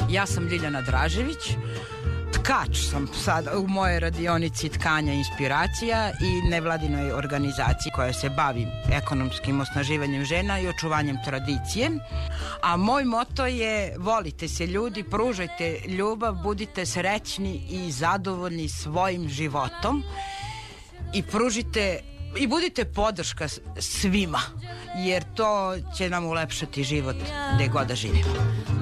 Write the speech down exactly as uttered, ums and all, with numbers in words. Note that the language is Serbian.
Ja sam Ljiljana Dražević, tkač sam sad u mojoj radionici tkanja inspiracija i nevladinoj organizaciji koja se bavi ekonomskim osnaživanjem žena i očuvanjem tradicije. A moj moto je: volite se ljudi, pružajte ljubav, budite srećni i zadovoljni svojim životom i pružite i budite podrška svima, jer to će nam ulepšati život gde god da živimo.